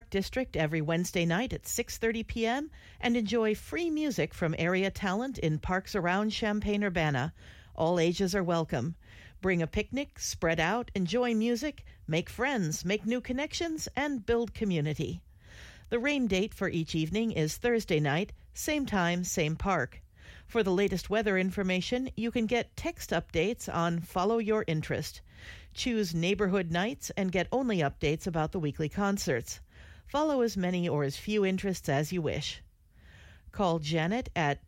Park District every Wednesday night at 6:30 p.m. and enjoy free music from area talent in parks around Champaign-Urbana. All ages are welcome. Bring a picnic, spread out, enjoy music, make friends, make new connections, and build community. The rain date for each evening is Thursday night, same time, same park. For the latest weather information, you can get text updates on Follow Your Interest. Choose Neighborhood Nights and get only updates about the weekly concerts. Follow as many or as few interests as you wish. Call Janet at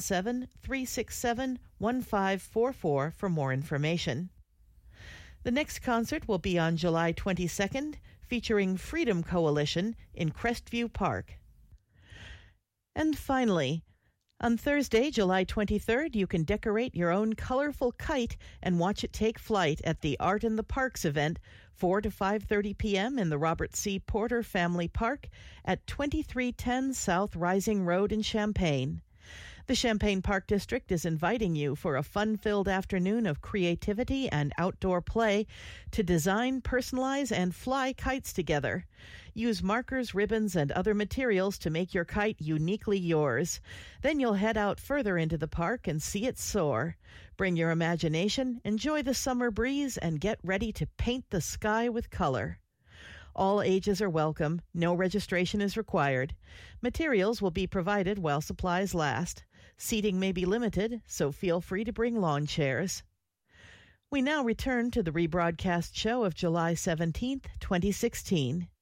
217-367-1544 for more information. The next concert will be on July 22nd, featuring Freedom Coalition in Crestview Park. And finally, on Thursday, July 23rd, you can decorate your own colorful kite and watch it take flight at the Art in the Parks event, 4 to 5:30 p.m. in the Robert C. Porter Family Park at 2310 South Rising Road in Champaign. The Champaign Park District is inviting you for a fun-filled afternoon of creativity and outdoor play to design, personalize, and fly kites together. Use markers, ribbons, and other materials to make your kite uniquely yours. Then you'll head out further into the park and see it soar. Bring your imagination, enjoy the summer breeze, and get ready to paint the sky with color. All ages are welcome. No registration is required. Materials will be provided while supplies last. Seating may be limited, so feel free to bring lawn chairs. We now return to the rebroadcast show of July 17th, 2016.